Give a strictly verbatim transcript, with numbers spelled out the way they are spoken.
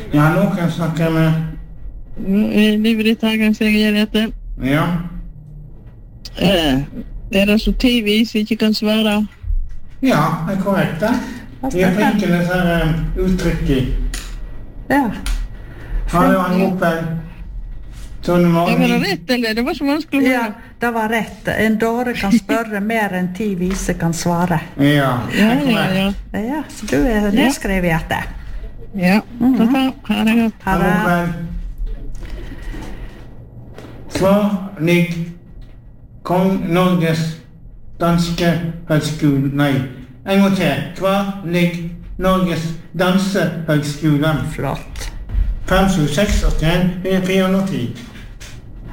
Ja, nå kan jeg snakke med... Livredtagen, sier jeg dette. Ja. Eh, er det så T V som ikke kan svare? Ja, det er korrekt det. Vi er flinke til disse her uttrykket. Ja. Har du en opel? Sånn var det. Var det rett, eller? Det var så vanskelig. Ja, det var rett. En dåre kan spørre mer enn ti vise kan svare. Ja, det er ja, ja, ja. Ja, så du er nedskrevet i dette. Ja, takk for. Ha det godt. Ha det. Svar ligg Kong Norges danske høgskole. Nei, en gang til. Hva ligg Norges dansehøgskole? Flott. fem sju seks åtte en fire ti